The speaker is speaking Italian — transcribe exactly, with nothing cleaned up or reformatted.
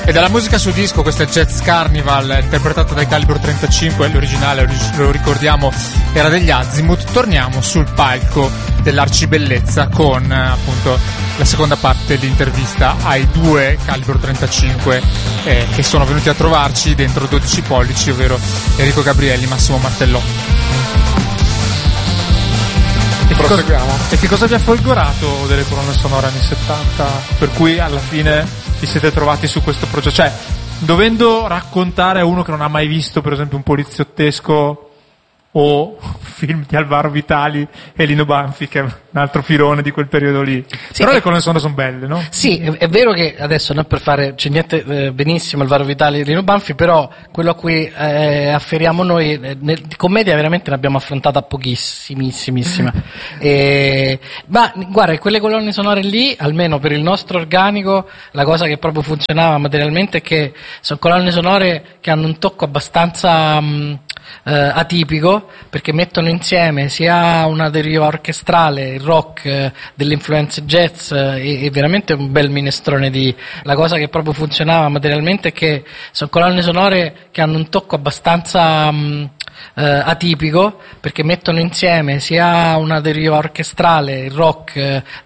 E dalla musica su disco, questa è Jazz Carnival, interpretata dai Calibre trentacinque, l'originale, lo ricordiamo, era degli Azimuth. Torniamo sul palco dell'Arcibellezza con appunto la seconda parte dell'intervista ai due Calibre trentacinque eh, che sono venuti a trovarci dentro dodici pollici, ovvero Enrico Gabrielli, Massimo Martellò. E che, cosa, e che cosa vi ha folgorato delle colonne sonore anni settanta, per cui alla fine vi siete trovati su questo progetto? Cioè, dovendo raccontare a uno che non ha mai visto per esempio un poliziottesco o film di Alvaro Vitali e Lino Banfi, che è un altro filone di quel periodo lì. Sì, però le colonne sonore sono belle, no? Sì, è, è vero che adesso non per fare c'è niente eh, benissimo Alvaro Vitali e Lino Banfi, però quello a cui eh, afferiamo noi eh, nel, di commedia veramente ne abbiamo affrontata pochissimissimissima. e, ma guarda, quelle colonne sonore lì, almeno per il nostro organico, la cosa che proprio funzionava materialmente è che sono colonne sonore che hanno un tocco abbastanza mh, eh, atipico, perché mettono insieme sia una deriva orchestrale, il rock, eh, delle influenze jazz, eh, e, e veramente un bel minestrone di... La cosa che proprio funzionava materialmente è che sono colonne sonore che hanno un tocco abbastanza mh, eh, atipico, perché mettono insieme sia una deriva orchestrale, il rock, eh,